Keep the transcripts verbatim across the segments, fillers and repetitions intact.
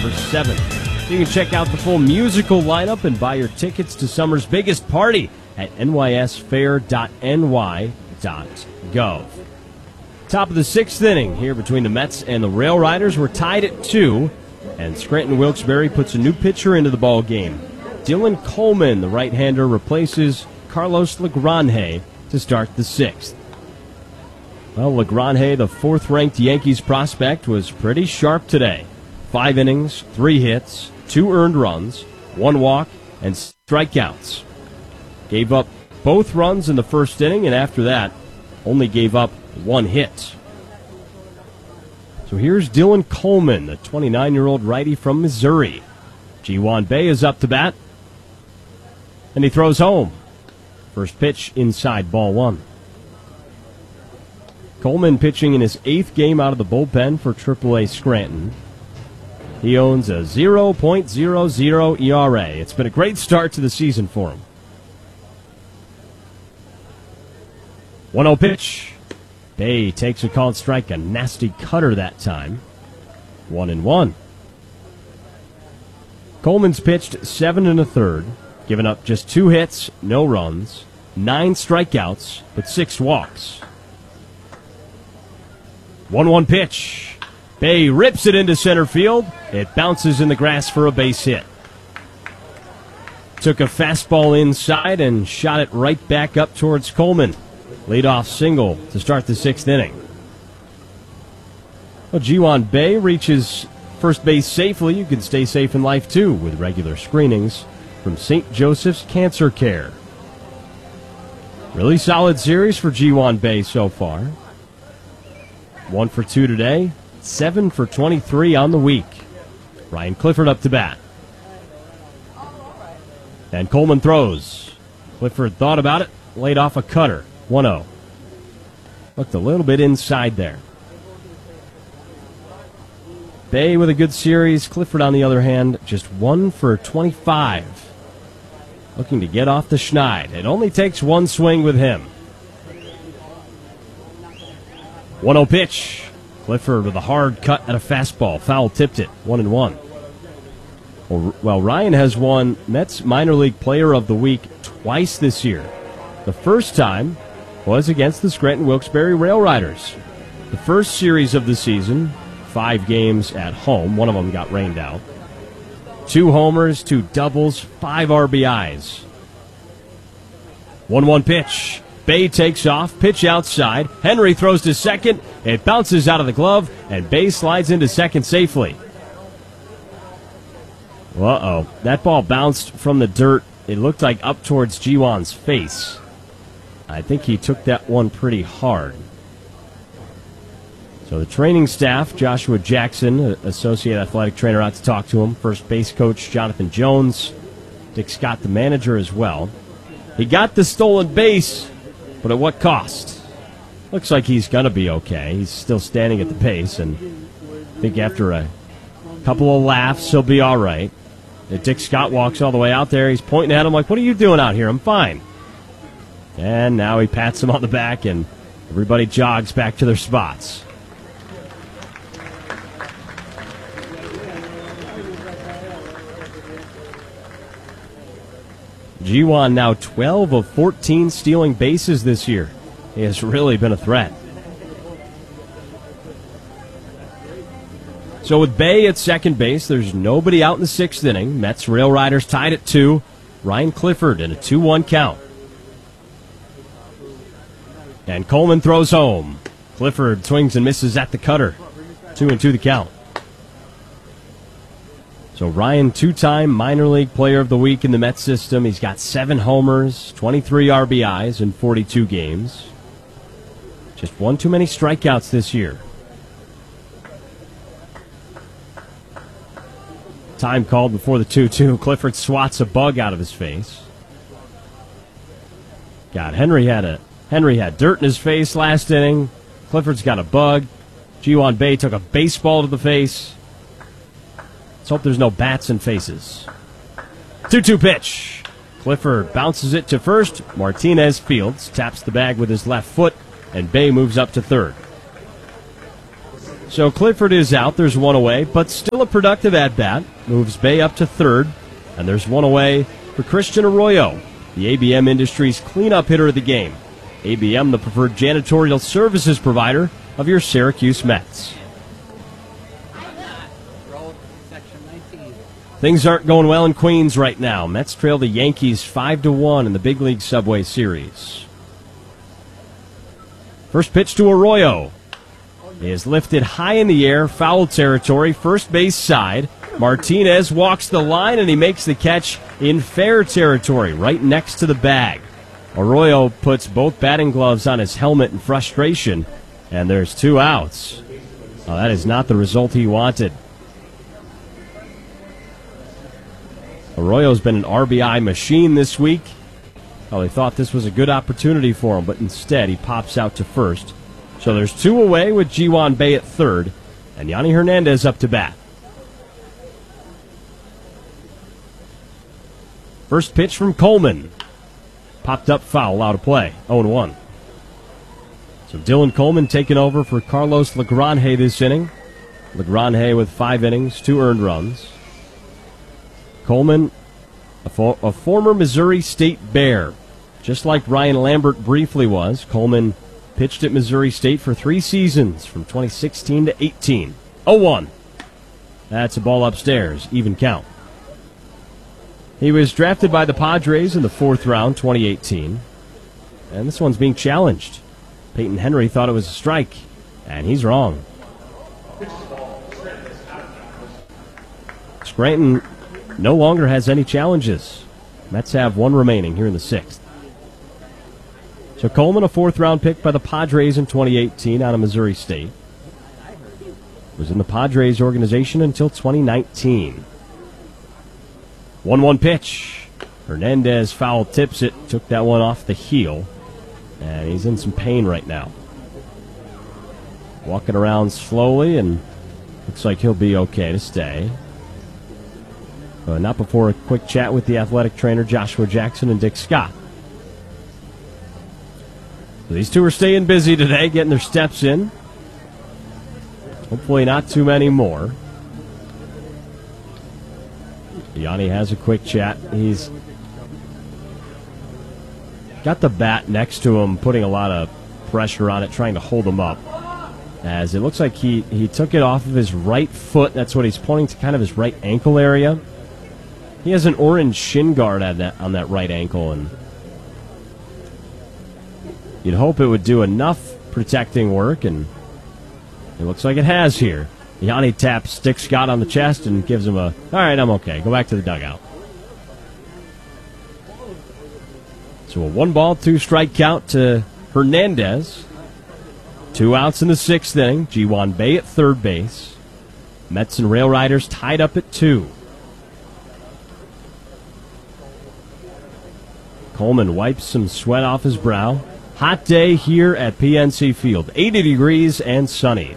September seventh. You can check out the full musical lineup and buy your tickets to summer's biggest party at N Y S fair dot N Y dot gov. Top of the sixth inning here between the Mets and the Rail Riders. We're tied at two, and Scranton Wilkes-Barre puts a new pitcher into the ball game. Dylan Coleman, the right-hander, replaces Carlos Lagrange to start the sixth. Well, Lagrange, the fourth-ranked Yankees prospect, was pretty sharp today. Five innings, three hits, two earned runs, one walk, and strikeouts. Gave up both runs in the first inning, and after that, only gave up one hit. So here's Dylan Coleman, the twenty-nine-year-old righty from Missouri. Ji-hwan Bae is up to bat, and he throws home. First pitch inside, ball one. Coleman pitching in his eighth game out of the bullpen for triple A Scranton. He owns a zero point zero zero E R A. It's been a great start to the season for him. one oh pitch. Bae takes a called strike, a nasty cutter that time. One and one. Coleman's pitched seven and a third, giving up just two hits, no runs, nine strikeouts, but six walks. one one pitch. Bae rips it into center field. It bounces in the grass for a base hit. Took a fastball inside and shot it right back up towards Coleman. Leadoff single to start the sixth inning. Well, Ji-hwan Bae reaches first base safely. You can stay safe in life, too, with regular screenings from Saint Joseph's Cancer Care. Really solid series for Ji-hwan Bae so far. One for two today, seven for twenty-three on the week. Ryan Clifford up to bat. And Coleman throws. Clifford thought about it, laid off a cutter. one oh. Looked a little bit inside there. Bae with a good series. Clifford, on the other hand, just one for twenty-five. Looking to get off the schneid. It only takes one swing with him. one oh pitch. Clifford with a hard cut at a fastball. Foul tipped it. One and one. Well, well, Ryan has won Mets Minor League Player of the Week twice this year. The first time was against the Scranton Wilkes-Barre Rail Riders. The first series of the season, five games at home. One of them got rained out. Two homers, two doubles, five R B Is. one one pitch. Bae takes off, pitch outside. Henry throws to second. It bounces out of the glove, and Bae slides into second safely. Uh-oh. That ball bounced from the dirt. It looked like up towards Ji-hwan's face. I think he took that one pretty hard. So the training staff, Joshua Jackson, associate athletic trainer, out to talk to him. First base coach, Jonathan Jones. Dick Scott, the manager, as well. He got the stolen base, but at what cost? Looks like he's going to be okay. He's still standing at the base, and I think after a couple of laughs, he'll be all right. And Dick Scott walks all the way out there. He's pointing at him like, what are you doing out here? I'm fine. And now he pats him on the back, and everybody jogs back to their spots. Ji-hwan now twelve of fourteen stealing bases this year. He has really been a threat. So with Bae at second base, there's nobody out in the sixth inning. Mets Rail Riders tied at two. Ryan Clifford in a two one count. And Coleman throws home. Clifford swings and misses at the cutter. Two and two the count. So Ryan, two-time minor league player of the week in the Mets system. He's got seven homers, twenty-three R B Is in forty-two games. Just one too many strikeouts this year. Time called before the two two. Clifford swats a bug out of his face. God, Henry had a Henry had dirt in his face last inning. Clifford's got a bug. Ji-hwan Bae took a baseball to the face. Let's hope there's no bats and faces. two two pitch. Clifford bounces it to first. Martinez fields, taps the bag with his left foot, and Bae moves up to third. So Clifford is out. There's one away, but still a productive at-bat. Moves Bay up to third, and there's one away for Christian Arroyo, the A B M Industries cleanup hitter of the game. A B M, the preferred janitorial services provider of your Syracuse Mets. Things aren't going well in Queens right now. Mets trail the Yankees five to one in the Big League Subway Series. First pitch to Arroyo is lifted high in the air, foul territory, first base side. Martinez walks the line, and he makes the catch in fair territory, right next to the bag. Arroyo puts both batting gloves on his helmet in frustration, and there's two outs. Well, that is not the result he wanted. Arroyo's been an R B I machine this week. Well, they thought this was a good opportunity for him, but instead he pops out to first. So there's two away with Ji Hwan Bae at third, and Yanni Hernandez up to bat. First pitch from Coleman. Popped up foul, out of play, oh and one. So Dylan Coleman taking over for Carlos Legranje this inning. Legranje with five innings, two earned runs. Coleman, a, fo- a former Missouri State Bear, just like Ryan Lambert briefly was. Coleman pitched at Missouri State for three seasons from twenty sixteen to eighteen. oh one. That's a ball upstairs, even count. He was drafted by the Padres in the fourth round, twenty eighteen. And this one's being challenged. Peyton Henry thought it was a strike, and he's wrong. Scranton no longer has any challenges. Mets have one remaining here in the sixth. So Coleman, a fourth-round pick by the Padres in twenty eighteen out of Missouri State, was in the Padres organization until twenty nineteen. one one pitch. Hernandez foul tips it, took that one off the heel, and he's in some pain right now. Walking around slowly, and looks like he'll be okay to stay. Uh, not before a quick chat with the athletic trainer Joshua Jackson and Dick Scott. So these two are staying busy today, getting their steps in. Hopefully not too many more. Yanni has a quick chat. He's got the bat next to him, putting a lot of pressure on it, trying to hold him up. As it looks like he, he took it off of his right foot. That's what he's pointing to, kind of his right ankle area. He has an orange shin guard on that, on that right ankle, and you'd hope it would do enough protecting work, and it looks like it has here. Yanni taps Dick Scott on the chest and gives him a, all right, I'm okay. Go back to the dugout. So a one ball, two strike count to Hernandez. Two outs in the sixth inning. Ji Hwan Bae at third base. Mets and Rail Riders tied up at two. Coleman wipes some sweat off his brow. Hot day here at P N C Field. eighty degrees and sunny.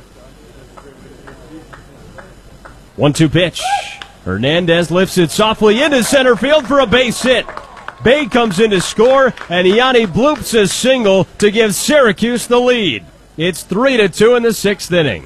one two pitch. Hernandez lifts it softly into center field for a base hit. Bae comes in to score, and Yanni bloops a single to give Syracuse the lead. It's three to two in the sixth inning.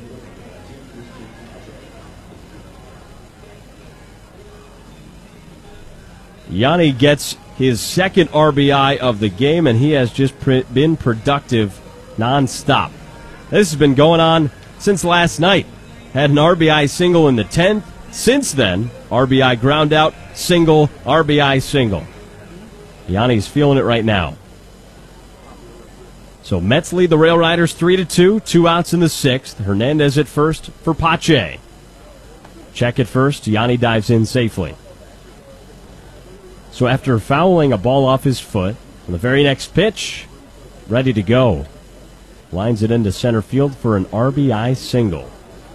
Yanni gets his second R B I of the game, and he has just pr- been productive nonstop. This has been going on since last night. Had an R B I single in the tenth. Since then, R B I ground out, single, R B I single. Yanni's feeling it right now. So Mets lead the Rail Riders three to two, two outs in the sixth. Hernandez at first for Pache. Check at first, Yanni dives in safely. So after fouling a ball off his foot, on the very next pitch, ready to go. Lines it into center field for an R B I single.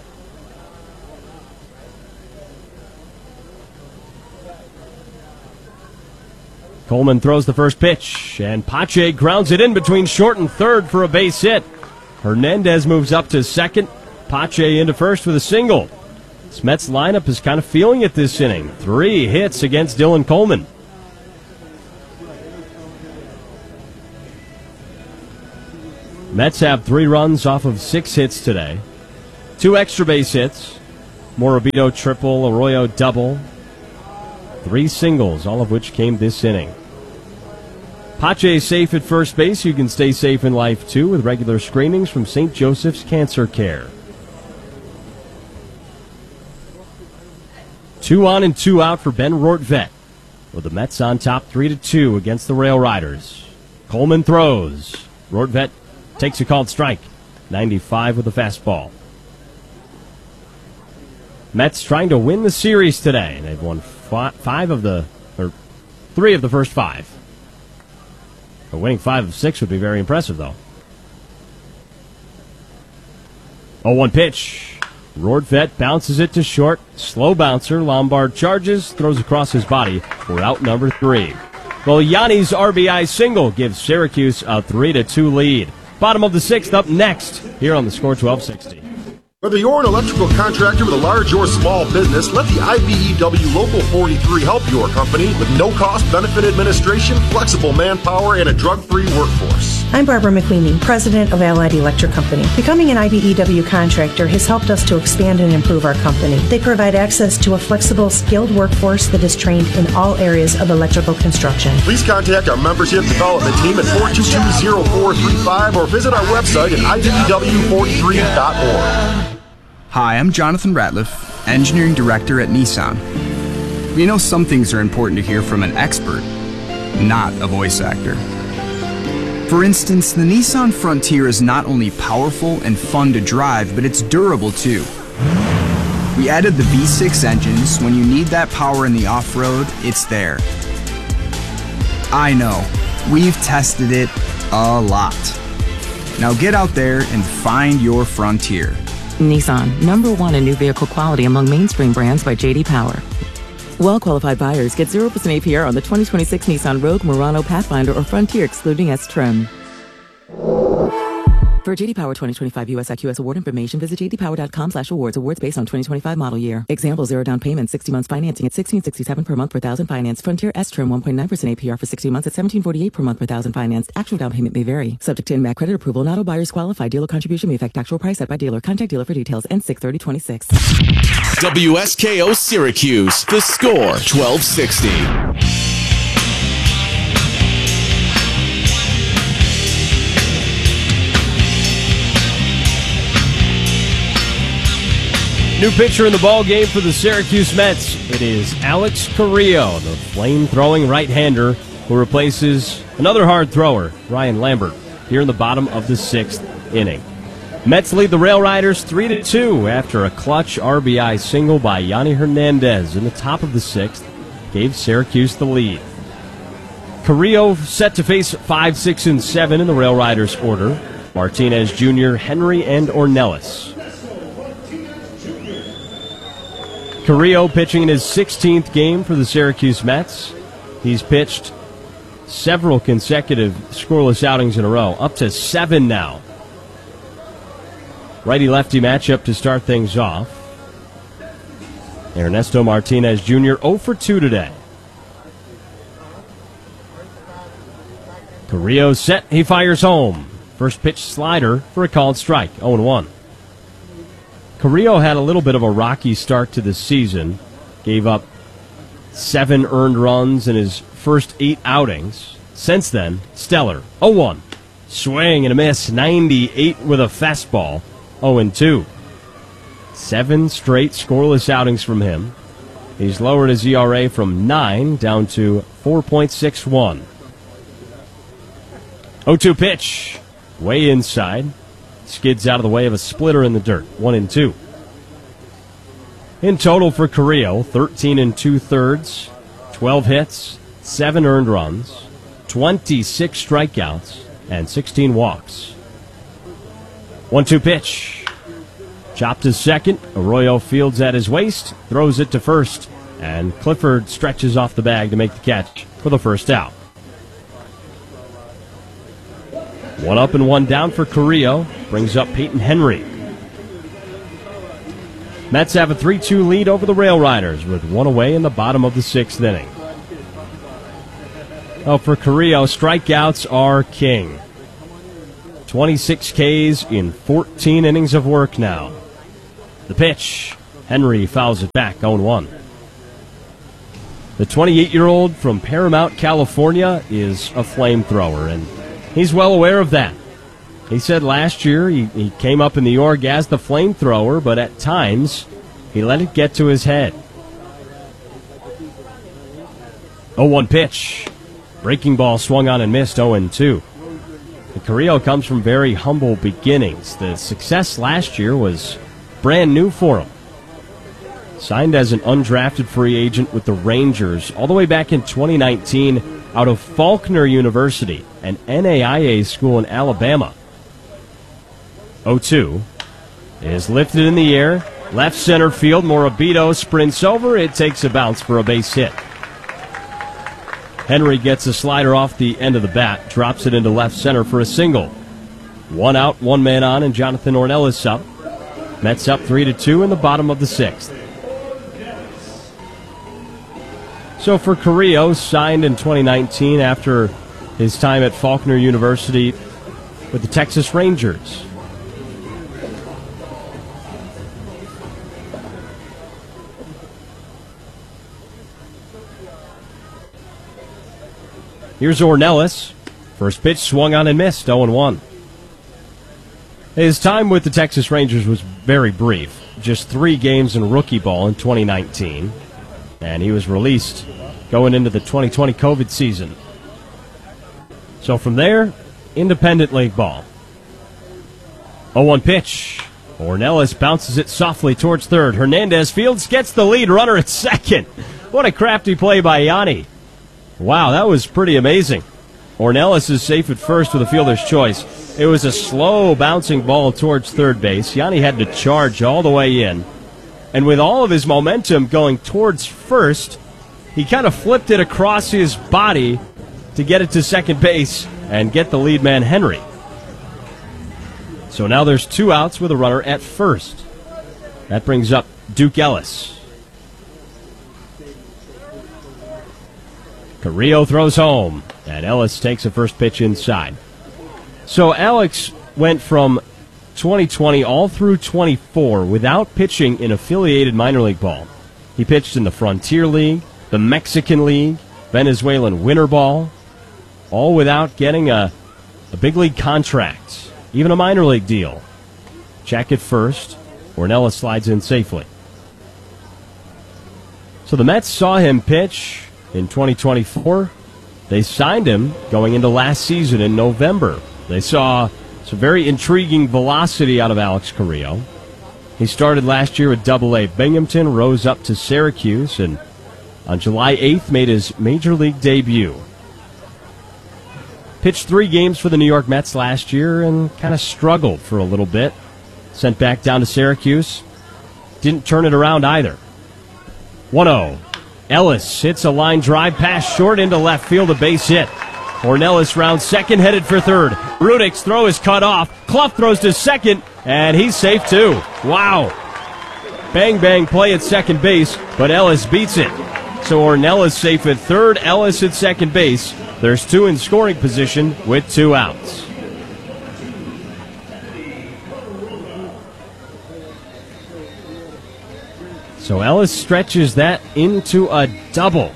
Coleman throws the first pitch, and Pache grounds it in between short and third for a base hit. Hernandez moves up to second. Pache into first with a single. This Mets lineup is kind of feeling it this inning. Three hits against Dylan Coleman. Mets have three runs off of six hits today. Two extra base hits. Morabito triple, Arroyo double. Three singles, all of which came this inning. Pache is safe at first base. You can stay safe in life, too, with regular screenings from Saint Joseph's Cancer Care. Two on and two out for Ben Rortvedt, with the Mets on top three to two against the Rail Riders. Coleman throws. Rortvedt takes a called strike. ninety-five with a fastball. Mets trying to win the series today. They've won five, five of the, or three of the first five. But winning five of six would be very impressive, though. oh one pitch. Rortvedt bounces it to short. Slow bouncer. Lombard charges, throws across his body for out number three. Well, Yanni's R B I single gives Syracuse a three to two lead. Bottom of the sixth up next here on the Score twelve sixty. Whether you're an electrical contractor with a large or small business, let the I B E W Local forty-three help your company with no-cost benefit administration, flexible manpower, and a drug-free workforce. I'm Barbara McQueenie, president of Allied Electric Company. Becoming an I B E W contractor has helped us to expand and improve our company. They provide access to a flexible, skilled workforce that is trained in all areas of electrical construction. Please contact our membership development team at four two two, zero four three five or visit our website at I B E W forty-three dot org. Hi, I'm Jonathan Ratliff, Engineering Director at Nissan. We know some things are important to hear from an expert, not a voice actor. For instance, the Nissan Frontier is not only powerful and fun to drive, but it's durable too. We added the V six engines. When you need that power in the off-road, it's there. I know, we've tested it a lot. Now get out there and find your Frontier. Nissan, number one in new vehicle quality among mainstream brands by J D Power. Well-qualified buyers get zero percent A P R on the twenty twenty-six Nissan Rogue, Murano, Pathfinder, or Frontier, excluding S-Trim. For J D Power twenty twenty-five U S I Q S award information, visit j d power dot com slash awards. Awards based on twenty twenty-five model year. Example, zero down payment, sixty months financing at sixteen sixty-seven per month per thousand financed. Frontier S-Trim, one point nine percent A P R for sixty months at seventeen forty-eight per month per thousand financed. Actual down payment may vary. Subject to N M A C credit approval. Not all buyers qualify. Dealer contribution may affect actual price set by dealer. Contact dealer for details. N six thirty twenty-six. W S K O Syracuse, the Score twelve sixty. New pitcher in the ball game for the Syracuse Mets. It is Alex Carrillo, the flame-throwing right-hander who replaces another hard thrower, Ryan Lambert, here in the bottom of the sixth inning. Mets lead the Rail Riders three to two after a clutch R B I single by Yanni Hernandez in the top of the sixth gave Syracuse the lead. Carrillo set to face five, six, and seven in the Rail Riders order. Martinez Junior, Henry, and Ornelas. Carrillo pitching in his sixteenth game for the Syracuse Mets. He's pitched several consecutive scoreless outings in a row, up to seven now. Righty-lefty matchup to start things off. Ernesto Martinez Junior oh for two today. Carrillo set, he fires home. First pitch slider for a called strike, oh and one. Carrillo had a little bit of a rocky start to the season. Gave up seven earned runs in his first eight outings. Since then, stellar, oh one. Swing and a miss, ninety-eight with a fastball, oh and two. Seven straight scoreless outings from him. He's lowered his E R A from nine down to four point six one. oh two pitch, way inside. Skids out of the way of a splitter in the dirt, one and two. In total for Carrillo, thirteen and two-thirds, twelve hits, seven earned runs, twenty-six strikeouts, and sixteen walks. one two pitch. Chopped to second. Arroyo fields at his waist, throws it to first, and Clifford stretches off the bag to make the catch for the first out. One up and one down for Carrillo. Brings up Peyton Henry. Mets have a three two lead over the Rail Riders with one away in the bottom of the sixth inning. Oh, for Carrillo, strikeouts are king. twenty-six Ks in fourteen innings of work now. The pitch. Henry fouls it back, oh one. The twenty-eight-year-old from Paramount, California is a flamethrower, and he's well aware of that. He said last year he, he came up in New York as the flamethrower, but at times he let it get to his head. oh one pitch. Breaking ball swung on and missed, oh two. And Carrillo comes from very humble beginnings. The success last year was brand new for him. Signed as an undrafted free agent with the Rangers all the way back in twenty nineteen out of Faulkner University, an N A I A school in Alabama. oh two is lifted in the air. Left center field. Morabito sprints over. It takes a bounce for a base hit. Henry gets a slider off the end of the bat, drops it into left center for a single. One out, one man on, and Jonathan Ornelas up. Mets up three to two in the bottom of the sixth. So for Carrillo, signed in twenty nineteen after his time at Faulkner University with the Texas Rangers. Here's Ornelas. First pitch swung on and missed, oh one. His time with the Texas Rangers was very brief. Just three games in rookie ball in twenty nineteen. And he was released going into the twenty twenty COVID season. So from there, independent league ball. oh one pitch. Ornelas bounces it softly towards third. Hernandez Fields gets the lead runner at second. What a crafty play by Yanni. Wow, that was pretty amazing. Ornelas is safe at first with a fielder's choice. It was a slow bouncing ball towards third base. Yanni had to charge all the way in. And with all of his momentum going towards first, he kind of flipped it across his body to get it to second base and get the lead man Henry. So now there's two outs with a runner at first. That brings up Duke Ellis. Carrillo throws home, and Ellis takes a first pitch inside. So Alex went from twenty twenty all through twenty-four without pitching in affiliated minor league ball. He pitched in the Frontier League, the Mexican League, Venezuelan Winter Ball, all without getting a, a big league contract, even a minor league deal. Check at first. Ornelas slides in safely. So the Mets saw him pitch in twenty twenty-four. They signed him going into last season in November. They saw some very intriguing velocity out of Alex Carrillo. He started last year with double A Binghamton, rose up to Syracuse, and on July eighth made his major league debut. Pitched three games for the New York Mets last year and kind of struggled for a little bit. Sent back down to Syracuse. Didn't turn it around either. one oh. Ellis hits a line drive pass short into left field, a base hit. Ornelas rounds second, headed for third. Rudik's throw is cut off. Clough throws to second, and he's safe too. Wow. Bang, bang play at second base, but Ellis beats it. So Ornelas safe at third, Ellis at second base. There's two in scoring position with two outs. So Ellis stretches that into a double.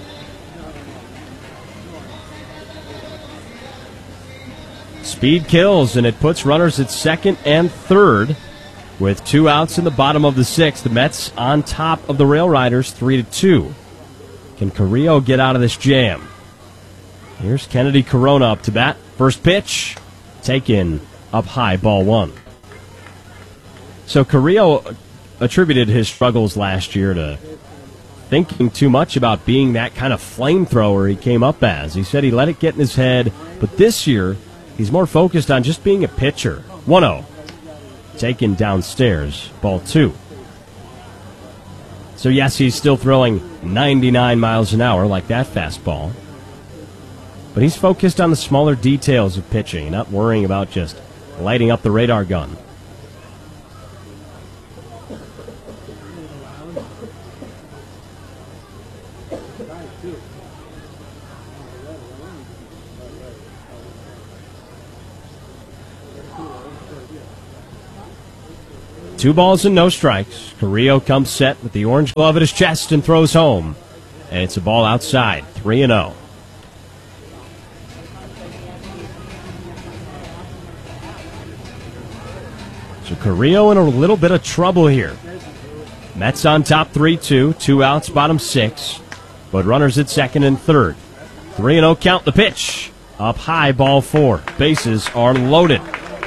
Speed kills, and it puts runners at second and third. With two outs in the bottom of the sixth, the Mets on top of the Rail Riders, three to two. Can Carrillo get out of this jam? Here's Kennedy Corona up to bat. First pitch, taken up high, ball one. So Carrillo attributed his struggles last year to thinking too much about being that kind of flamethrower he came up as. He said he let it get in his head, but this year he's more focused on just being a pitcher. one oh. Taken downstairs, ball two. So yes, he's still throwing ninety-nine miles an hour like that fastball. But he's focused on the smaller details of pitching, not worrying about just lighting up the radar gun. Two balls and no strikes. Carrillo comes set with the orange glove at his chest and throws home. And it's a ball outside, three and oh. So Carrillo in a little bit of trouble here. Mets on top three two, two outs, bottom six. But runners at second and third. three and oh count, the pitch. Up high, ball four. Bases are loaded.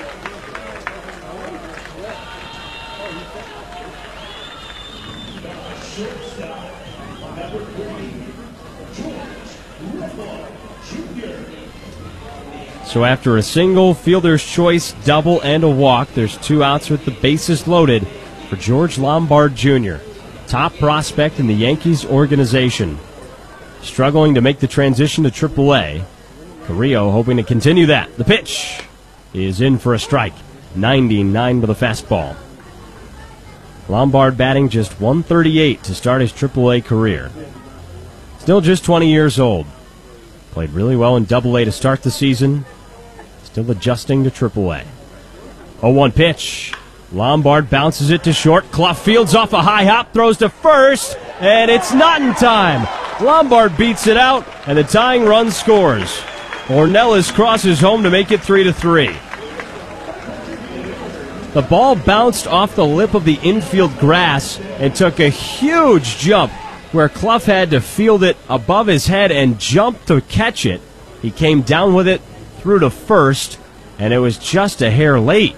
So after a single, fielder's choice, double, and a walk, there's two outs with the bases loaded for George Lombard Junior, top prospect in the Yankees organization. Struggling to make the transition to triple A. Carrillo hoping to continue that. The pitch is in for a strike. ninety-nine with a fastball. Lombard batting just one thirty-eight to start his triple A career. Still just twenty years old. Played really well in double A to start the season. Still adjusting to triple A. oh one pitch. Lombard bounces it to short. Clough fields off a high hop, throws to first, and it's not in time. Lombard beats it out, and the tying run scores. Ornelas crosses home to make it three to three. The ball bounced off the lip of the infield grass and took a huge jump where Clough had to field it above his head and jump to catch it. He came down with it, through to first, and it was just a hair late.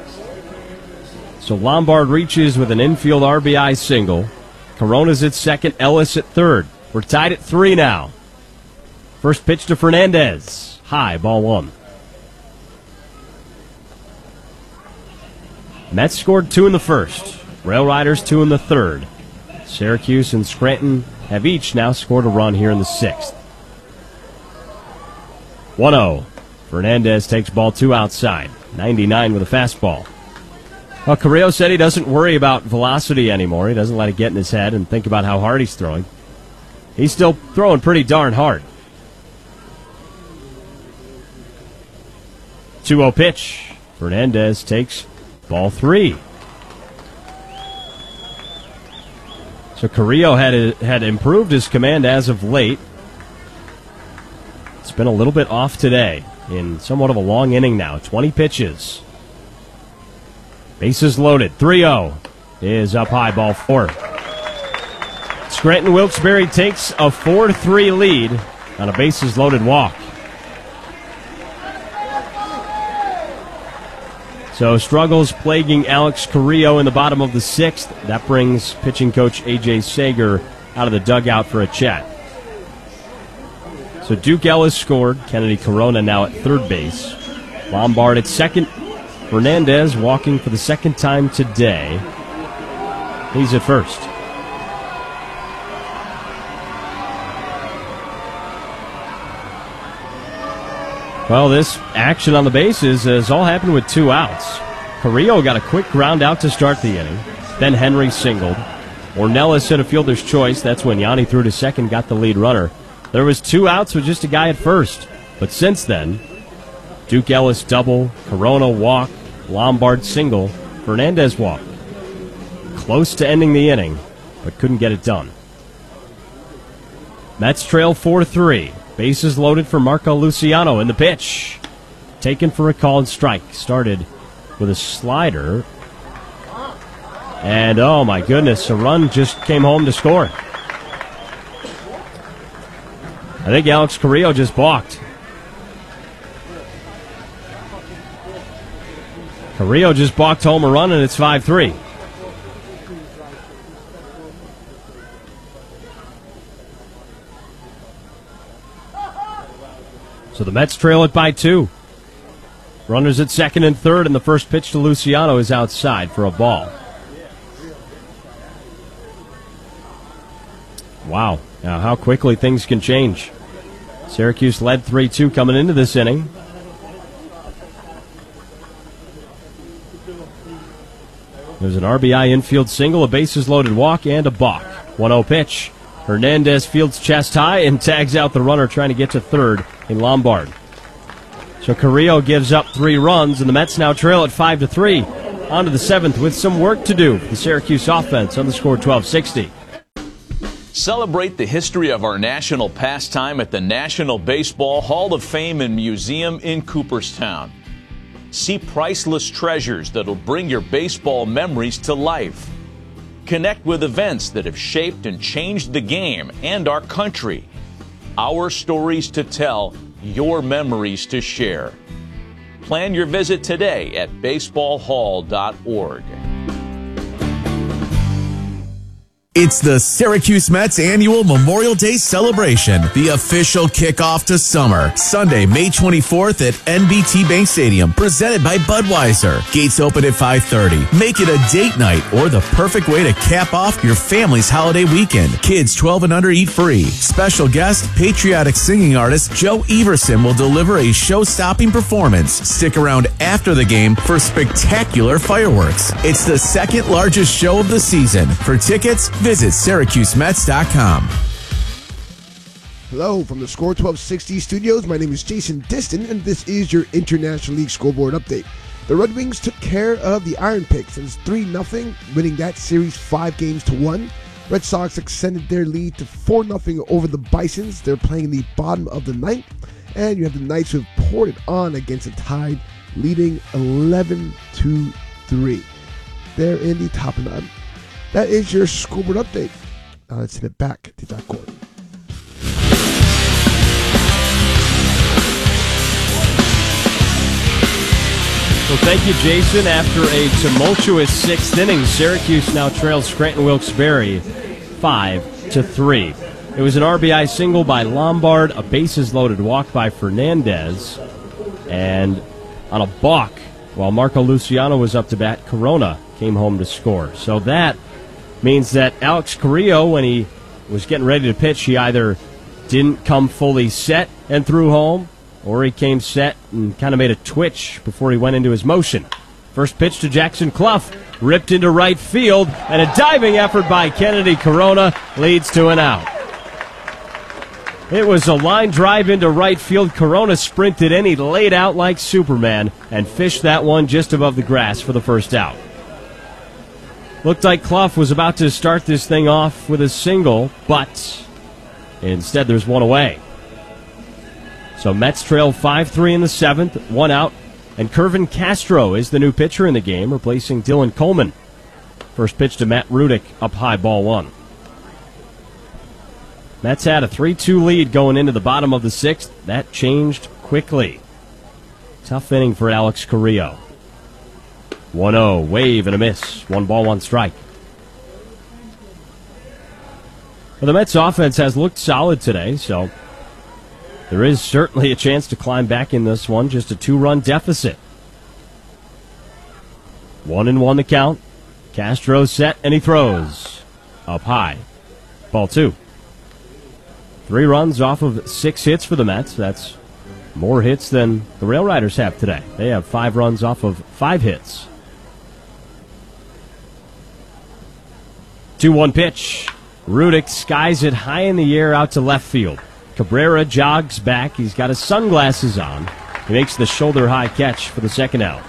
So Lombard reaches with an infield R B I single. Corona's at second, Ellis at third. We're tied at three now. First pitch to Fernandez. High, ball one. Mets scored two in the first. Rail Riders two in the third. Syracuse and Scranton have each now scored a run here in the sixth. one oh. Fernandez takes ball two outside. ninety-nine with a fastball. Well, Carrillo said he doesn't worry about velocity anymore. He doesn't let it get in his head and think about how hard he's throwing. He's still throwing pretty darn hard. two oh pitch. Fernandez takes ball three. So Carrillo had had improved his command as of late. It's been a little bit off today in somewhat of a long inning now. twenty pitches. Bases loaded. three oh is up high, ball four. Scranton Wilkes-Barre takes a four to three lead on a bases loaded walk. So struggles plaguing Alex Carrillo in the bottom of the sixth. That brings pitching coach A J Sager out of the dugout for a chat. So Duke Ellis scored. Kennedy Corona now at third base. Lombard at second. Fernandez walking for the second time today. He's at first. Well, this action on the bases has all happened with two outs. Carrillo got a quick ground out to start the inning. Then Henry singled. Ornelas hit a fielder's choice. That's when Yanni threw to second, got the lead runner. There was two outs with just a guy at first. But since then, Duke Ellis double, Corona walk, Lombard single, Fernandez walk. Close to ending the inning, but couldn't get it done. Mets trail four three. Bases loaded for Marco Luciano in the pitch. Taken for a called strike. Started with a slider. And oh my goodness, a run just came home to score. I think Alex Carrillo just balked. Carrillo just balked home a run, and it's five three. So the Mets trail it by two. Runners at second and third, and the first pitch to Luciano is outside for a ball. Wow, now how quickly things can change. Syracuse led three two coming into this inning. There's an R B I infield single, a bases-loaded walk, and a balk. one oh pitch. Hernandez fields chest high and tags out the runner trying to get to third in Lombard. So Carrillo gives up three runs, and the Mets now trail at five to three. On to the seventh with some work to do. The Syracuse offense on the score twelve sixty. Celebrate the history of our national pastime at the National Baseball Hall of Fame and Museum in Cooperstown. See priceless treasures that'll bring your baseball memories to life. Connect with events that have shaped and changed the game and our country. Our stories to tell, your memories to share. Plan your visit today at baseball hall dot org. It's the Syracuse Mets annual Memorial Day celebration, the official kickoff to summer. Sunday, May twenty-fourth at N B T Bank Stadium, presented by Budweiser. Gates open at five thirty. Make it a date night or the perfect way to cap off your family's holiday weekend. Kids twelve and under eat free. Special guest, patriotic singing artist Joe Everson will deliver a show-stopping performance. Stick around after the game for spectacular fireworks. It's the second largest show of the season. For tickets, visit Syracuse Mets dot com. Hello from the Score twelve sixty studios. My name is Jason Diston, and this is your International League scoreboard update. The Red Wings took care of the Iron Pigs. It's three nothing, winning that series five games to one. Red Sox extended their lead to four nothing over the Bisons. They're playing the bottom of the ninth. And you have the Knights who have poured it on against the Tide, leading eleven to three. They're in the top of the nine. That is your scoreboard update. Now let's send it back to Doc Gordon. Well, thank you, Jason. After a tumultuous sixth inning, Syracuse now trails Scranton Wilkes-Barre five to three. It was an R B I single by Lombard, a bases-loaded walk by Fernandez, and on a balk, while Marco Luciano was up to bat, Corona came home to score. So that means that Alex Carrillo, when he was getting ready to pitch, he either didn't come fully set and threw home, or he came set and kind of made a twitch before he went into his motion. First pitch to Jackson Clough, ripped into right field, and a diving effort by Kennedy Corona leads to an out. It was a line drive into right field. Corona sprinted in, he laid out like Superman and fished that one just above the grass for the first out. Looked like Clough was about to start this thing off with a single, but instead there's one away. So Mets trail five three in the seventh, one out, and Kervin Castro is the new pitcher in the game, replacing Dylan Coleman. First pitch to Matt Rudick, up high, ball one. Mets had a three two lead going into the bottom of the sixth. That changed quickly. Tough inning for Alex Carrillo. one oh, wave and a miss. One ball, one strike. Well, the Mets offense has looked solid today, so there is certainly a chance to climb back in this one. Just a two-run deficit. One and one to count. Castro set, and he throws. Up high. Ball two. Three runs off of six hits for the Mets. That's more hits than the Rail Riders have today. They have five runs off of five hits. two one pitch. Rudick skies it high in the air out to left field. Cabrera jogs back. He's got his sunglasses on. He makes the shoulder-high catch for the second out.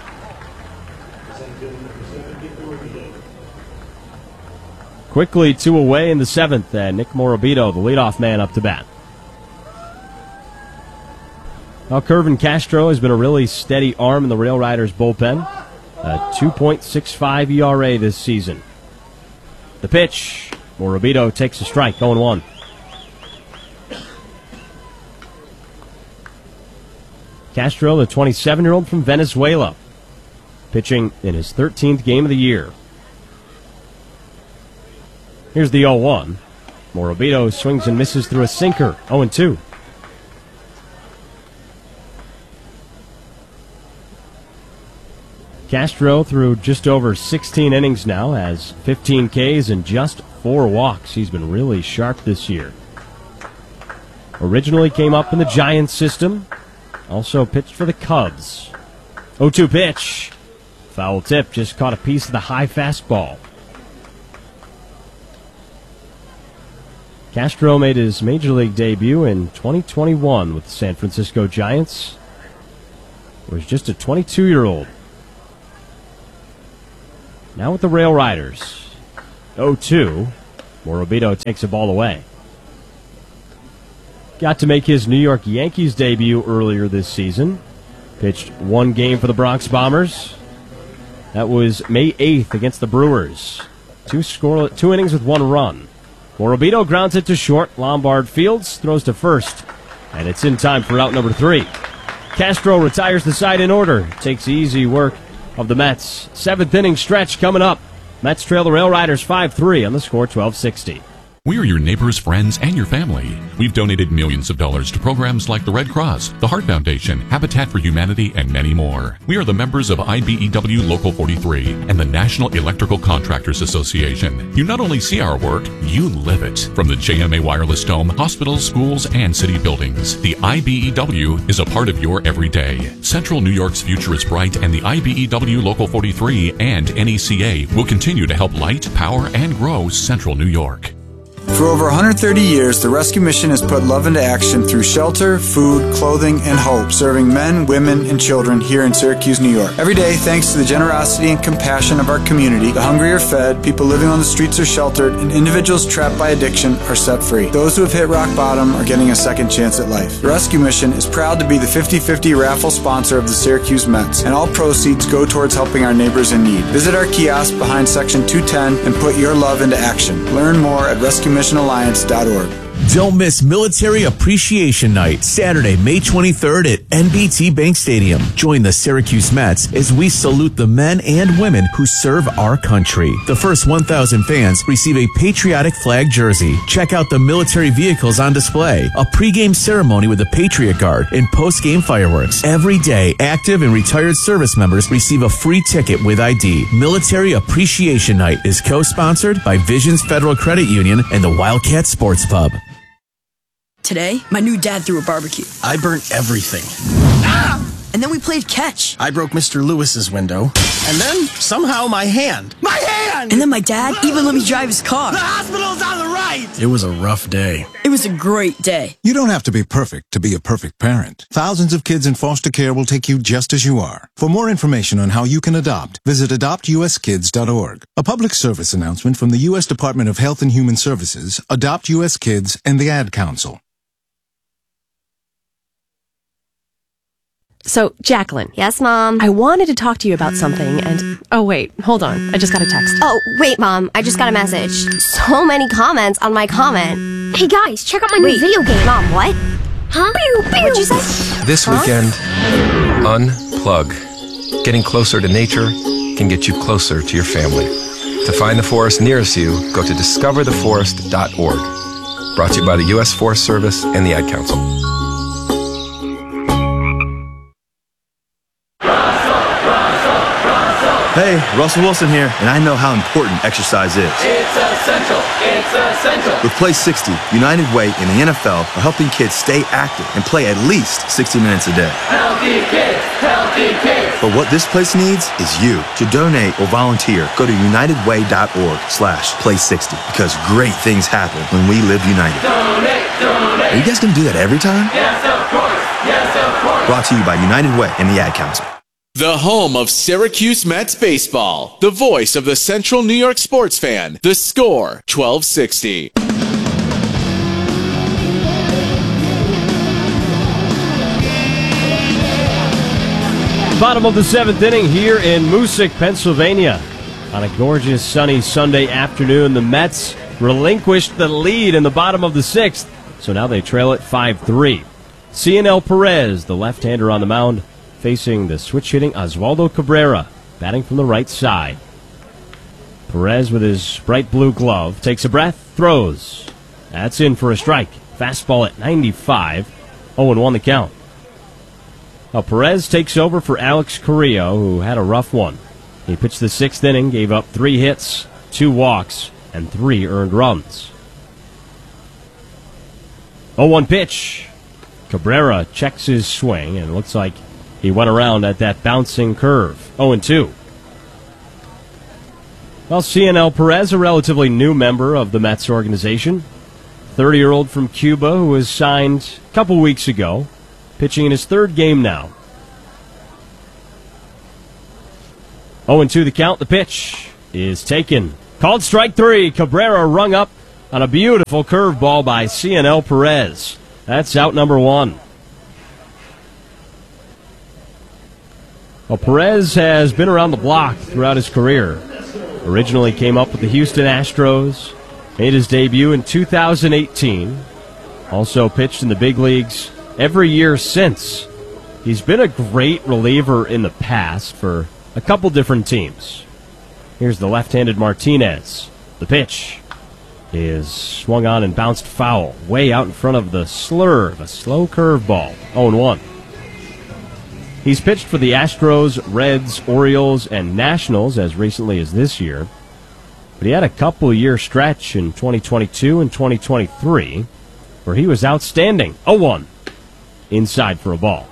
Quickly two away in the seventh, and Nick Morabito, the leadoff man, up to bat. Now, Kervin Castro has been a really steady arm in the Rail Riders bullpen. A two point six five E R A this season. The pitch. Morabito takes a strike, oh one. Castro, the twenty-seven-year-old from Venezuela, pitching in his thirteenth game of the year. Here's the oh one. Morabito swings and misses through a sinker, oh two. Castro, through just over sixteen innings now, has fifteen Ks and just four walks. He's been really sharp this year. Originally came up in the Giants system. Also pitched for the Cubs. oh two pitch. Foul tip, just caught a piece of the high fastball. Castro made his Major League debut in twenty twenty-one with the San Francisco Giants. He was just a twenty-two-year-old. Now with the Rail Riders. oh two. Morabito takes a ball away. Got to make his New York Yankees debut earlier this season. Pitched one game for the Bronx Bombers. That was May eighth against the Brewers. Two scoreless, two innings with one run. Morabito grounds it to short. Lombard Fields throws to first. And it's in time for out number three. Castro retires the side in order. Takes easy work of the Mets. Seventh inning stretch coming up. Mets trail the Rail Riders five three on the score twelve sixty. We are your neighbors, friends, and your family. We've donated millions of dollars to programs like the Red Cross, the Heart Foundation, Habitat for Humanity, and many more. We are the members of I B E W Local forty-three and the National Electrical Contractors Association. You not only see our work, you live it. From the J M A Wireless Dome, hospitals, schools, and city buildings, the I B E W is a part of your everyday. Central New York's future is bright, and the I B E W Local forty-three and N E C A will continue to help light, power, and grow Central New York. For over one hundred thirty years, the Rescue Mission has put love into action through shelter, food, clothing, and hope, serving men, women, and children here in Syracuse, New York. Every day, thanks to the generosity and compassion of our community, the hungry are fed, people living on the streets are sheltered, and individuals trapped by addiction are set free. Those who have hit rock bottom are getting a second chance at life. The Rescue Mission is proud to be the fifty-fifty raffle sponsor of the Syracuse Mets, and all proceeds go towards helping our neighbors in need. Visit our kiosk behind Section two ten and put your love into action. Learn more at rescue mission alliance dot org. Don't miss Military Appreciation Night, Saturday, May twenty-third at N B T Bank Stadium. Join the Syracuse Mets as we salute the men and women who serve our country. The first one thousand fans receive a patriotic flag jersey. Check out the military vehicles on display, a pregame ceremony with the Patriot Guard, and postgame fireworks. Every day, active and retired service members receive a free ticket with I D. Military Appreciation Night is co-sponsored by Visions Federal Credit Union and the Wildcat Sports Pub. Today, my new dad threw a barbecue. I burnt everything. Ah! And then we played catch. I broke Mister Lewis's window. And then, somehow, my hand. My hand! And then my dad even let me drive his car. The hospital's on the right! It was a rough day. It was a great day. You don't have to be perfect to be a perfect parent. Thousands of kids in foster care will take you just as you are. For more information on how you can adopt, visit adopt u s kids dot org. A public service announcement from the U S Department of Health and Human Services, Adopt U S Kids, and the Ad Council. So, Jacqueline. Yes, Mom? I wanted to talk to you about something, and... Oh, wait. Hold on. I just got a text. Oh, wait, Mom. I just got a message. So many comments on my comment. Hey, guys, check out my wait. new video game. Mom, what? Huh? Pew, pew. What'd you say? This huh? weekend, unplug. Getting closer to nature can get you closer to your family. To find the forest nearest you, go to discover the forest dot org. Brought to you by the U S Forest Service and the Ad Council. Hey, Russell Wilson here, and I know how important exercise is. It's essential. It's essential. With Play sixty, United Way and the N F L are helping kids stay active and play at least sixty minutes a day. Healthy kids, healthy kids. But what this place needs is you. To donate or volunteer, go to united way dot org slash play sixty because great things happen when we live united. Donate, donate. Are you guys going to do that every time? Yes, of course. Yes, of course. Brought to you by United Way and the Ad Council. The home of Syracuse Mets baseball. The voice of the Central New York sports fan. The Score, twelve sixty. Bottom of the seventh inning here in Moosic, Pennsylvania. On a gorgeous sunny Sunday afternoon, the Mets relinquished the lead in the bottom of the sixth, so now they trail it five three. Cionel Perez, the left-hander on the mound, facing the switch-hitting Oswaldo Cabrera, batting from the right side. Perez with his bright blue glove takes a breath, throws. That's in for a strike. Fastball at ninety-five. oh one the count. Now Perez takes over for Alex Carrillo, who had a rough one. He pitched the sixth inning, gave up three hits, two walks, and three earned runs. oh one pitch. Cabrera checks his swing, and it looks like he went around at that bouncing curve. oh two. Well, Cionel Perez, a relatively new member of the Mets organization. thirty-year-old from Cuba who was signed a couple weeks ago, pitching in his third game now. oh two the count, the pitch. is taken. Called strike three. Cabrera rung up on a beautiful curveball by C N L Perez. That's out number one. Well, Perez has been around the block throughout his career. Originally came up with the Houston Astros, made his debut in two thousand eighteen. Also pitched in the big leagues every year since. He's been a great reliever in the past for a couple different teams. Here's the left-handed Martinez. The pitch is swung on and bounced foul, way out in front of the slurve, a slow curveball, oh and one. He's pitched for the Astros, Reds, Orioles, and Nationals as recently as this year. But he had a couple-year stretch in twenty twenty-two and twenty twenty-three where he was outstanding, oh one, inside for a ball.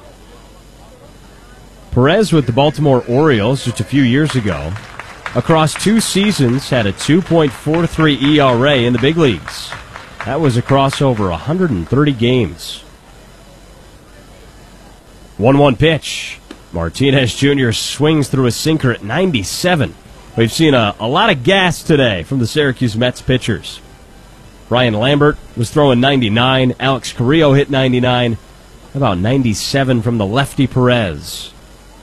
Perez with the Baltimore Orioles just a few years ago, across two seasons, had a two point four three E R A in the big leagues. That was across over one hundred thirty games. one one pitch. Martinez Junior swings through a sinker at ninety-seven. We've seen a, a lot of gas today from the Syracuse Mets pitchers. Ryan Lambert was throwing ninety-nine. Alex Carrillo hit ninety-nine. How about ninety-seven from the lefty Perez?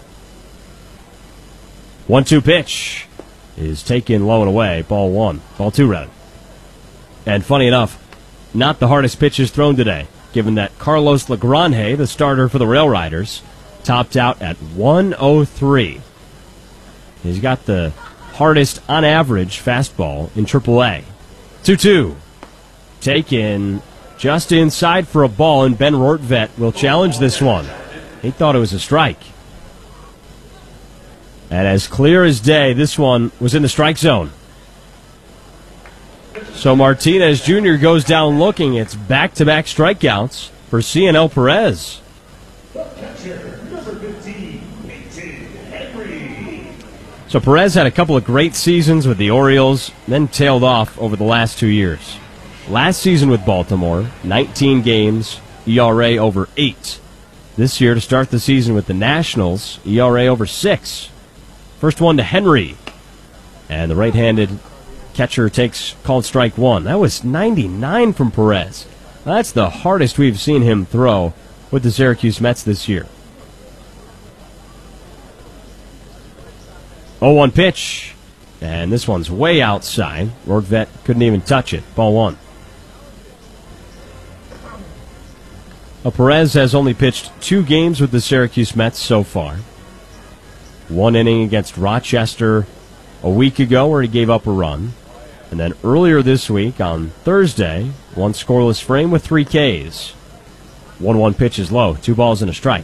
one two pitch is taken low and away. Ball one. Ball two, rather. And funny enough, not the hardest pitches thrown today, given that Carlos Lagrange, the starter for the Rail Riders, topped out at one oh three. He's got the hardest on average fastball in triple A. two two. Taken just inside for a ball, and Ben Rortvedt will challenge this one. He thought it was a strike. And as clear as day, this one was in the strike zone. So Martinez Junior goes down looking. It's back-to-back strikeouts for C N L Perez. So Perez had a couple of great seasons with the Orioles, then tailed off over the last two years. Last season with Baltimore, nineteen games, E R A over eight. This year to start the season with the Nationals, E R A over six. First one to Henry. And the right-handed catcher takes called strike one. That was ninety-nine from Perez. That's the hardest we've seen him throw with the Syracuse Mets this year. oh one pitch. And this one's way outside. Rortvedt couldn't even touch it. Ball one. Well, Perez has only pitched two games with the Syracuse Mets so far. One inning against Rochester a week ago where he gave up a run. And then earlier this week on Thursday, one scoreless frame with three Ks. one one pitch is low, two balls and a strike.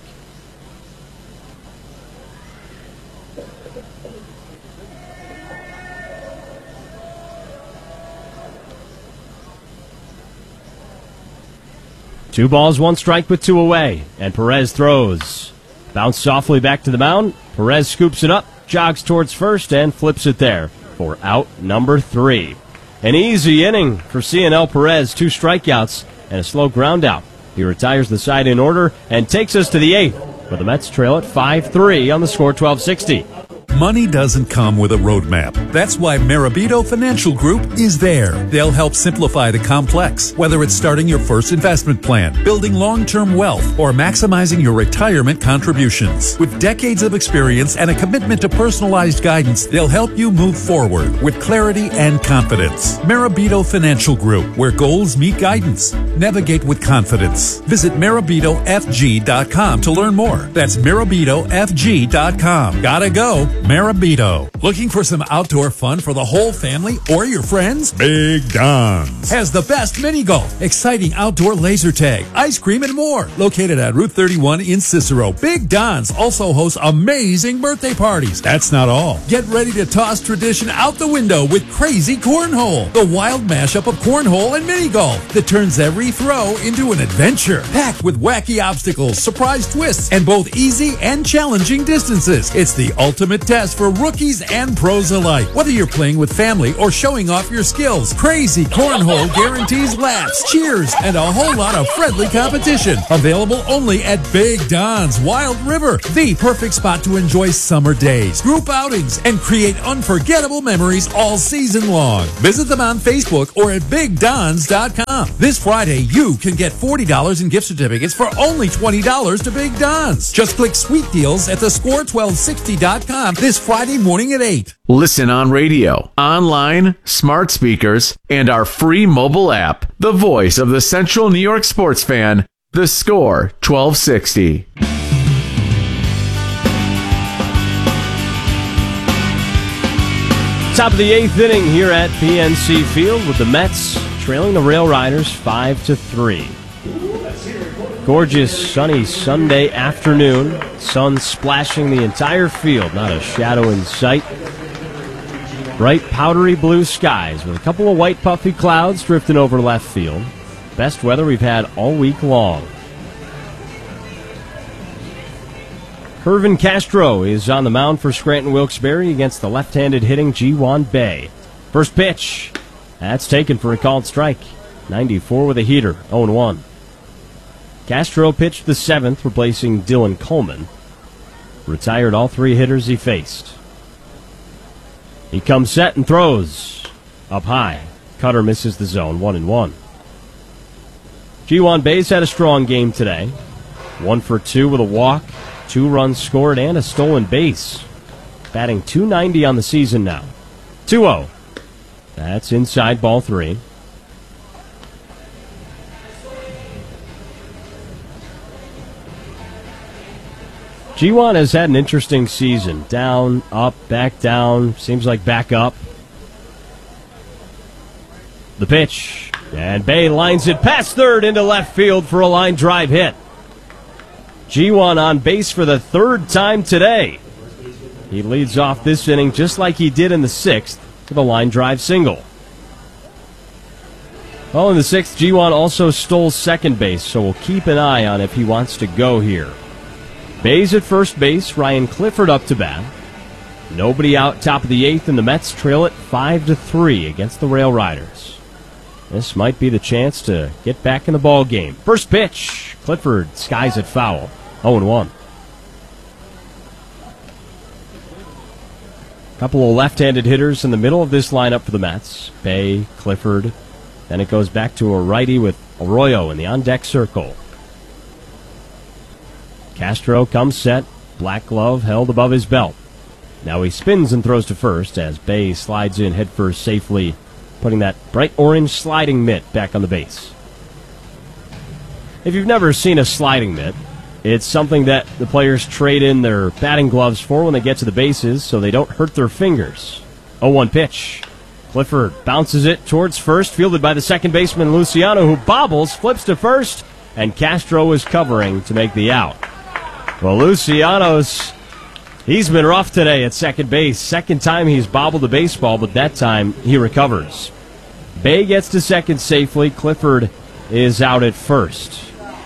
Two balls, one strike with two away, and Perez throws. Bounce softly back to the mound. Perez scoops it up, jogs towards first, and flips it there for out number three. An easy inning for C N L Perez, two strikeouts and a slow ground out. He retires the side in order and takes us to the eighth, where the Mets trail at five three on the score twelve sixty. Money doesn't come with a roadmap. That's why Marabito Financial Group is there. They'll help simplify the complex, whether it's starting your first investment plan, building long-term wealth, or maximizing your retirement contributions. With decades of experience and a commitment to personalized guidance, they'll help you move forward with clarity and confidence. Marabito Financial Group, where goals meet guidance. Navigate with confidence. Visit Marabito F G dot com to learn more. That's Marabito F G dot com. Gotta go. Marabito. Looking for some outdoor fun for the whole family or your friends? Big Don's has the best mini golf, exciting outdoor laser tag, ice cream, and more. Located at Route thirty-one in Cicero, Big Don's also hosts amazing birthday parties. That's not all. Get ready to toss tradition out the window with Crazy Cornhole, the wild mashup of cornhole and mini golf that turns every throw into an adventure. Packed with wacky obstacles, surprise twists, and both easy and challenging distances. It's the ultimate test for rookies and pros alike. Whether you're playing with family or showing off your skills, Crazy Cornhole guarantees laughs, cheers, and a whole lot of friendly competition. Available only at Big Don's Wild River, the perfect spot to enjoy summer days, group outings, and create unforgettable memories all season long. Visit them on Facebook or at big dons dot com. This Friday, you can get forty dollars in gift certificates for only twenty dollars to Big Don's. Just click Sweet Deals at the score twelve sixty dot com this Friday morning at eight. Listen on radio, online, smart speakers, and our free mobile app. The voice of the Central New York sports fan, The Score twelve sixty. Top of the eighth inning here at P N C Field with the Mets trailing the Rail Riders five to three. Gorgeous sunny Sunday afternoon. Sun splashing the entire field, not a shadow in sight. Bright powdery blue skies with a couple of white puffy clouds drifting over left field. Best weather we've had all week long. Hervin Castro is on the mound for Scranton Wilkes-Barre against the left-handed hitting Ji-Hwan Bae. First pitch. That's taken for a called strike. ninety-four with a heater, oh and one. Castro pitched the seventh, replacing Dylan Coleman. Retired all three hitters he faced. He comes set and throws. Up high. Cutter misses the zone, one and one. Ji-Hwan Bae's had a strong game today. One for two with a walk. Two runs scored and a stolen base. Batting two ninety on the season now. two oh. That's inside ball three. Ji-Hwan has had an interesting season. Down, up, back down. Seems like back up. The pitch. And Bae lines it past third into left field for a line drive hit. Ji-Hwan on base for the third time today. He leads off this inning just like he did in the sixth with a line drive single. Well, in the sixth, Ji-Hwan also stole second base, so we'll keep an eye on if he wants to go here. Bae's at first base, Ryan Clifford up to bat. Nobody out top of the eighth, and the Mets trail it five to three against the Rail Riders. This might be the chance to get back in the ball game. First pitch. Clifford skies it foul. oh and one. Couple of left-handed hitters in the middle of this lineup for the Mets. Bae, Clifford. Then it goes back to a righty with Arroyo in the on-deck circle. Castro comes set. Black glove held above his belt. Now he spins and throws to first as Bae slides in headfirst safely, putting that bright orange sliding mitt back on the base. If you've never seen a sliding mitt, it's something that the players trade in their batting gloves for when they get to the bases so they don't hurt their fingers. oh one pitch. Clifford bounces it towards first, fielded by the second baseman Luciano, who bobbles, flips to first, and Castro is covering to make the out. Well, Luciano's, he's been rough today at second base. Second time he's bobbled the baseball, but that time he recovers. Bae gets to second safely. Clifford is out at first.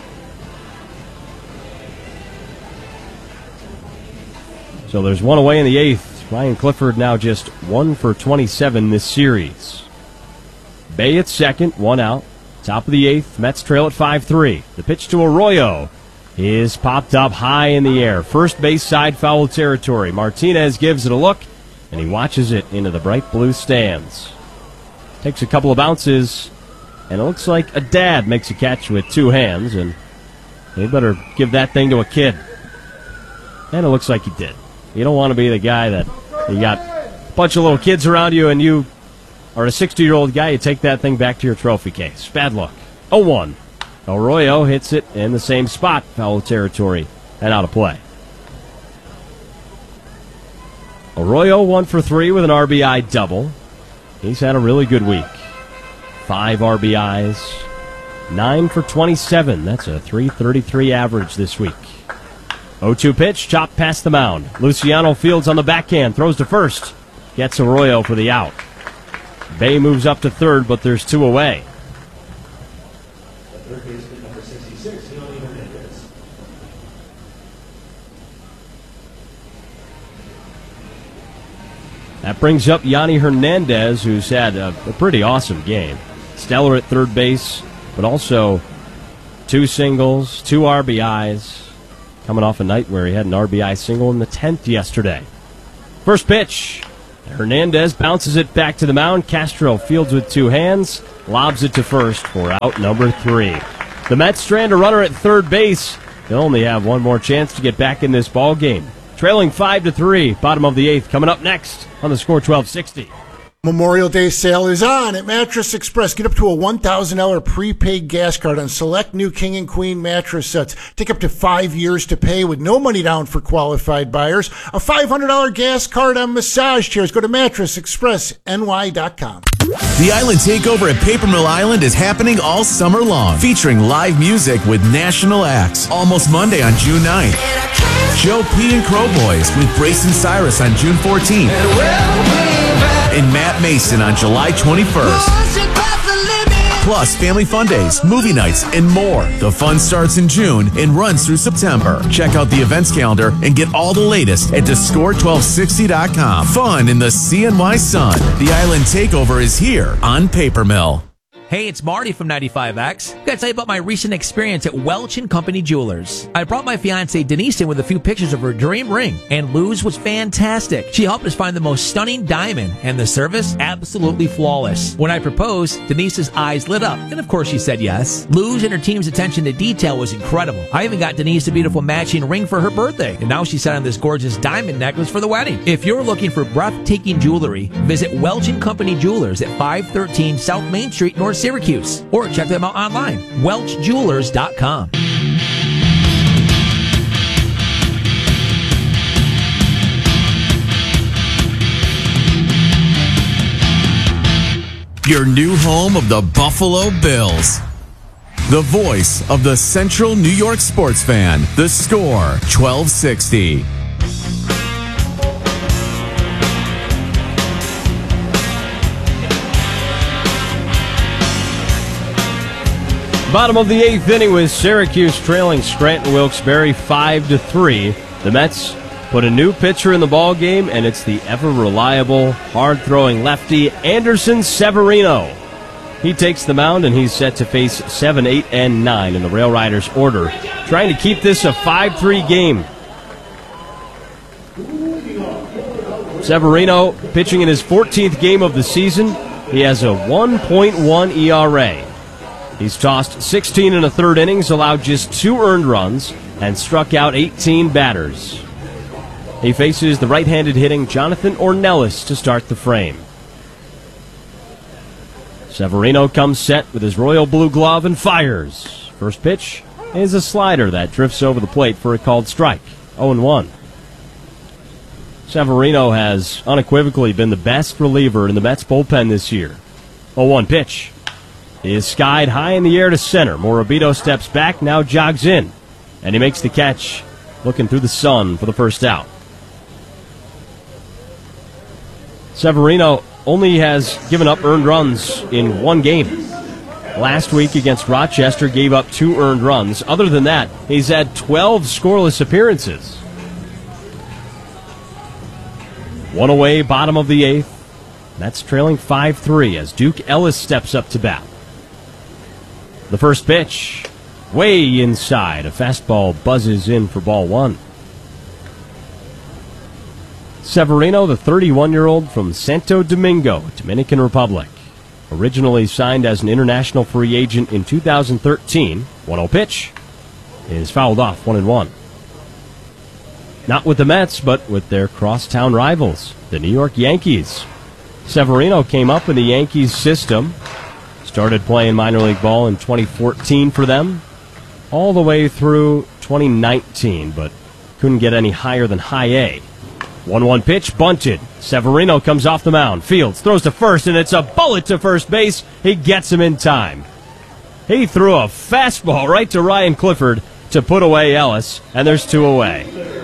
So there's one away in the eighth. Ryan Clifford now just one for twenty-seven this series. Bae at second, one out. Top of the eighth, Mets trail at five three. The pitch to Arroyo is popped up high in the air. First base side foul territory. Martinez gives it a look, and he watches it into the bright blue stands. Takes a couple of bounces, and it looks like a dad makes a catch with two hands, and he better give that thing to a kid. And it looks like he did. You don't want to be the guy that you got a bunch of little kids around you and you are a sixty-year-old guy, you take that thing back to your trophy case. Bad luck. oh one. Arroyo hits it in the same spot, foul territory, and out of play. Arroyo one for three with an R B I double. He's had a really good week. Five R B Is, nine for twenty-seven. That's a three thirty-three average this week. oh two pitch, chopped past the mound. Luciano fields on the backhand, throws to first. Gets Arroyo for the out. Bae moves up to third, but there's two away. That brings up Yanni Hernandez, who's had a, a pretty awesome game. Stellar at third base, but also two singles, two R B Is, coming off a night where he had an R B I single in the tenth yesterday. First pitch. Hernandez bounces it back to the mound. Castro fields with two hands, lobs it to first for out number three. The Mets strand a runner at third base. They'll only have one more chance to get back in this ball game. Trailing five to three, bottom of the eighth, coming up next on the Score twelve sixty. Memorial Day sale is on at Mattress Express. Get up to a one thousand dollars prepaid gas card on select new King and Queen mattress sets. Take up to five years to pay with no money down for qualified buyers. A five hundred dollars gas card on massage chairs. Go to mattress express n y dot com. The Island Takeover at Paper Mill Island is happening all summer long, featuring live music with national acts. Almost Monday on June ninth. Joe P. and Crow Boys with Brace and Cyrus on June fourteenth. And Matt Mason on July twenty-first. Plus, family fun days, movie nights, and more. The fun starts in June and runs through September. Check out the events calendar and get all the latest at the score twelve sixty dot com. Fun in the C N Y sun. The Island Takeover is here on Paper Mill. Hey, it's Marty from ninety-five X. I'm going to tell you about my recent experience at Welch and Company Jewelers. I brought my fiancée Denise in with a few pictures of her dream ring, and Luz was fantastic. She helped us find the most stunning diamond, and the service, absolutely flawless. When I proposed, Denise's eyes lit up, and of course she said yes. Luz and her team's attention to detail was incredible. I even got Denise a beautiful matching ring for her birthday, and now she's set on this gorgeous diamond necklace for the wedding. If you're looking for breathtaking jewelry, visit Welch and Company Jewelers at five thirteen South Main Street, North Syracuse, or check them out online, welch jewelers dot com. Your new home of the Buffalo Bills. The voice of the Central New York sports fan, the Score twelve sixty. Bottom of the eighth inning with Syracuse trailing Scranton Wilkes-Barre five to three. The Mets put a new pitcher in the ball game, and it's the ever-reliable, hard-throwing lefty Anderson Severino. He takes the mound, and he's set to face seven, eight, and nine in the Rail Riders' order, trying to keep this a five three game. Severino pitching in his fourteenth game of the season. He has a one point one E R A. He's tossed sixteen and a third innings, allowed just two earned runs, and struck out eighteen batters. He faces the right-handed hitting Jonathan Ornelas to start the frame. Severino comes set with his royal blue glove and fires. First pitch is a slider that drifts over the plate for a called strike. oh and one. Severino has unequivocally been the best reliever in the Mets bullpen this year. oh one pitch is skied high in the air to center. Morabito steps back, now jogs in, and he makes the catch, looking through the sun for the first out. Severino only has given up earned runs in one game. Last week against Rochester, gave up two earned runs. Other than that, he's had twelve scoreless appearances. One away, bottom of the eighth. That's trailing five three as Duke Ellis steps up to bat. The first pitch, way inside. A fastball buzzes in for ball one. Severino, the thirty-one-year-old from Santo Domingo, Dominican Republic. Originally signed as an international free agent in two thousand thirteen. one oh pitch is fouled off, one and one. Not with the Mets, but with their crosstown rivals, the New York Yankees. Severino came up in the Yankees system. Started playing minor league ball in twenty fourteen for them, all the way through twenty nineteen, but couldn't get any higher than high A. one one pitch, bunted. Severino comes off the mound. Fields throws to first, and it's a bullet to first base. He gets him in time. He threw a fastball right to Ryan Clifford to put away Ellis, and there's two away.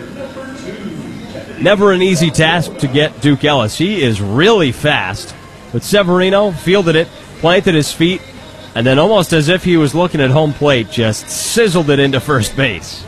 Never an easy task to get Duke Ellis. He is really fast, but Severino fielded it, planted his feet, and then almost as if he was looking at home plate, just sizzled it into first base.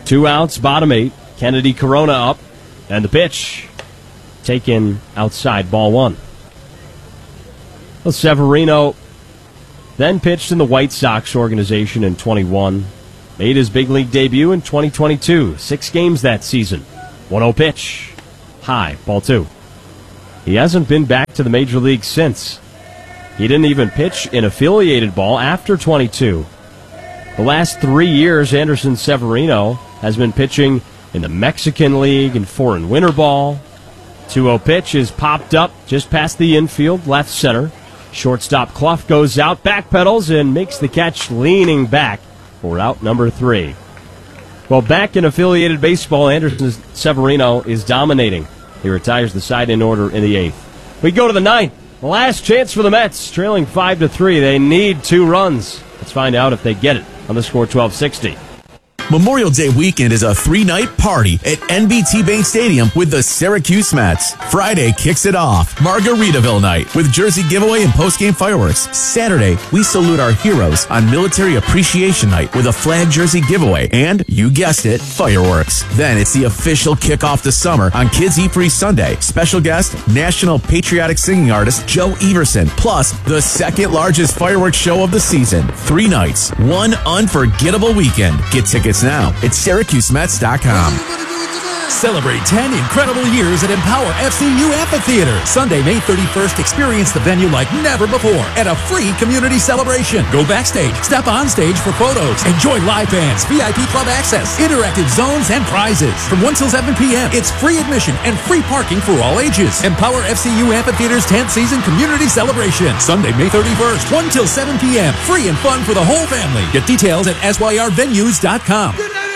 Two outs, bottom eight. Kennedy Corona up, and the pitch taken outside, ball one. Well, Severino then pitched in the White Sox organization in twenty-one. Made his big league debut in twenty twenty-two. Six games that season. one oh pitch. High, ball two. He hasn't been back to the major league since. He didn't even pitch in affiliated ball after twenty-two. The last three years, Anderson Severino has been pitching in the Mexican League and foreign winter ball. two oh pitch is popped up just past the infield, left center. Shortstop Clough goes out, backpedals, and makes the catch leaning back for out number three. Well, back in affiliated baseball, Anderson Severino is dominating. He retires the side-in order in the eighth. We go to the ninth. The last chance for the Mets, trailing five to three. They need two runs. Let's find out if they get it on the score twelve sixty. Memorial Day weekend is a three-night party at N B T Bank Stadium with the Syracuse Mets. Friday kicks it off, Margaritaville night with jersey giveaway and post-game fireworks. Saturday, we salute our heroes on Military Appreciation Night with a flag jersey giveaway and, you guessed it, fireworks. Then it's the official kickoff to summer on Kids Eat Free Sunday. Special guest, national patriotic singing artist Joe Everson, plus the second largest fireworks show of the season. Three nights, one unforgettable weekend. Get tickets now at Syracuse Mets dot com. Celebrate ten incredible years at Empower F C U Amphitheater. Sunday, May thirty-first, experience the venue like never before at a free community celebration. Go backstage, step on stage for photos, enjoy live bands, V I P club access, interactive zones, and prizes. From one till seven p.m., it's free admission and free parking for all ages. Empower F C U Amphitheater's tenth season community celebration. Sunday, May thirty-first, one till seven p.m. Free and fun for the whole family. Get details at S Y R venues dot com.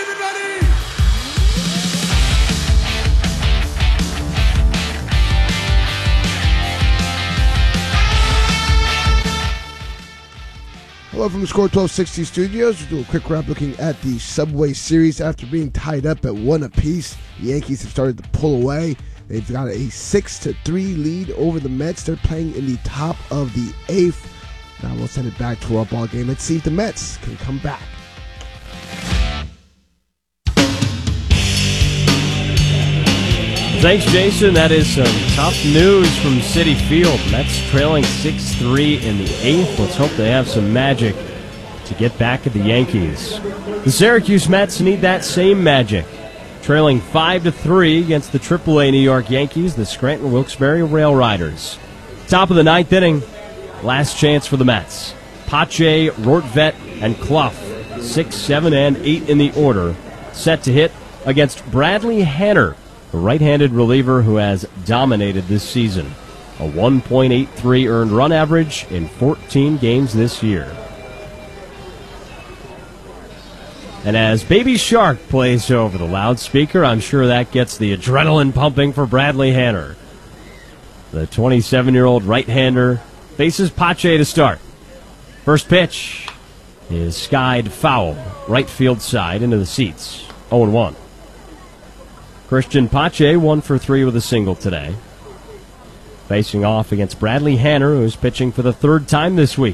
Hello from the Score twelve sixty studios. We'll do a quick wrap looking at the Subway Series. After being tied up at one apiece, the Yankees have started to pull away. They've got a six to three lead over the Mets. They're playing in the top of the eighth. Now we'll send it back to our ball game. Let's see if the Mets can come back. Thanks, Jason. That is some tough news from Citi Field. Mets trailing six three in the eighth. Let's hope they have some magic to get back at the Yankees. The Syracuse Mets need that same magic. Trailing five to three against the triple A New York Yankees, the Scranton Wilkes-Barre Rail Riders. Top of the ninth inning, last chance for the Mets. Pache, Rortvedt, and Clough, six, seven, and eight in the order, set to hit against Bradley Hanner, the right-handed reliever who has dominated this season. A one point eight three earned run average in fourteen games this year. And as Baby Shark plays over the loudspeaker, I'm sure that gets the adrenaline pumping for Bradley Hanner. The twenty-seven-year-old right-hander faces Pache to start. First pitch is skied foul, right field side into the seats. oh and one. Christian Pache, one for three with a single today. Facing off against Bradley Hanner, who's pitching for the third time this week.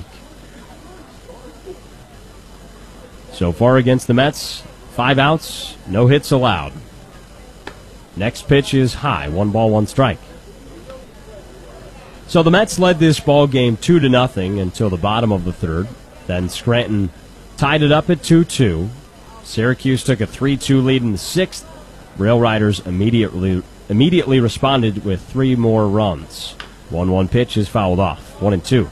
So far against the Mets, five outs, no hits allowed. Next pitch is high, one ball, one strike. So the Mets led this ball game two to nothing until the bottom of the third. Then Scranton tied it up at two two. Syracuse took a three two lead in the sixth. Rail Riders immediately immediately responded with three more runs. one one pitch is fouled off, one and two.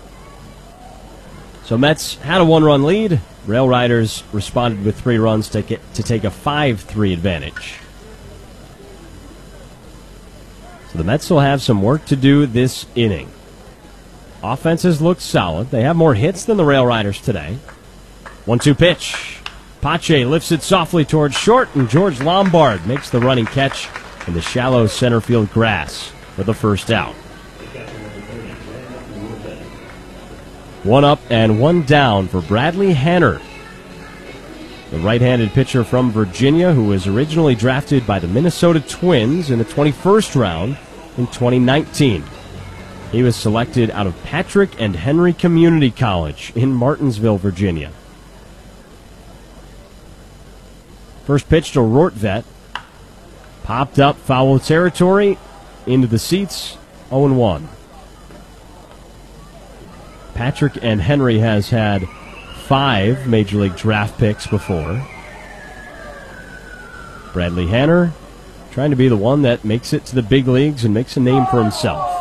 So Mets had a one-run lead. Rail Riders responded with three runs to get to take a five three advantage. So the Mets will have some work to do this inning. Offenses look solid. They have more hits than the Rail Riders today. one two pitch. Pache lifts it softly towards short, and George Lombard makes the running catch in the shallow center field grass for the first out. One up and one down for Bradley Hanner, the right-handed pitcher from Virginia who was originally drafted by the Minnesota Twins in the twenty-first round in twenty nineteen. He was selected out of Patrick and Henry Community College in Martinsville, Virginia. First pitch to Rortvedt. Popped up, foul territory, into the seats, oh and one. Patrick and Henry has had five Major League draft picks before. Bradley Hanner trying to be the one that makes it to the big leagues and makes a name for himself.